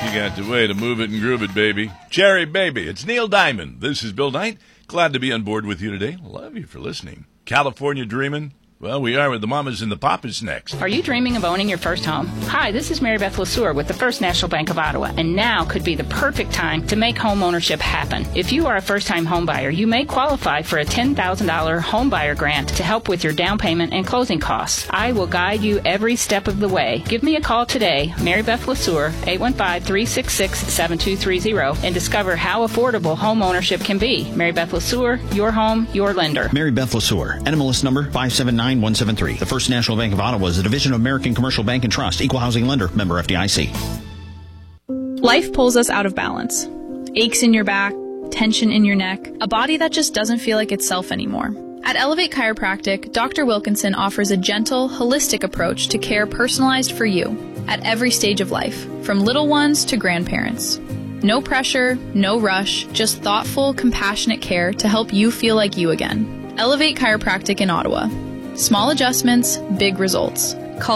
You got the way to move it and groove it, baby. Cherry baby. It's Neil Diamond. This is Bill Knight. Glad to be on board with you today. Love you for listening. California dreaming? Well, we are with the mamas and the papas next. Are you dreaming of owning your first home? Hi, this is Mary Beth LeSueur with the First National Bank of Ottawa, and now could be the perfect time to make home ownership happen. If you are a first-time home buyer, you may qualify for a $10,000 home buyer grant to help with your down payment and closing costs. I will guide you every step of the way. Give me a call today, Mary Beth LeSueur, 815-366-7230, and discover how affordable home ownership can be. Mary Beth LeSueur, your home, your lender. Mary Beth LeSueur, NMLS number 579173. The First National Bank of Ottawa is a division of American Commercial Bank and Trust, equal housing lender, member FDIC. Life pulls us out of balance. Aches in your back, tension in your neck, a body that just doesn't feel like itself anymore. At Elevate Chiropractic, Dr. Wilkinson offers a gentle, holistic approach to care personalized for you at every stage of life, from little ones to grandparents. No pressure, no rush, just thoughtful, compassionate care to help you feel like you again. Elevate Chiropractic in Ottawa. Small adjustments, big results. Call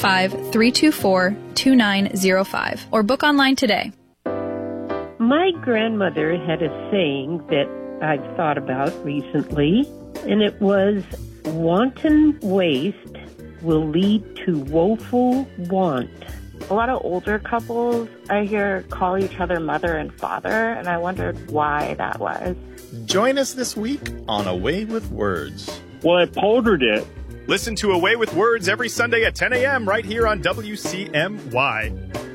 815-324-2905 or book online today. My grandmother had a saying that I've thought about recently, and it was, wanton waste will lead to woeful want. A lot of older couples I hear call each other mother and father, and I wondered why that was. Join us this week on Away with Words. Well, I poldered it. Listen to Away with Words every Sunday at 10 a.m. right here on WCMY.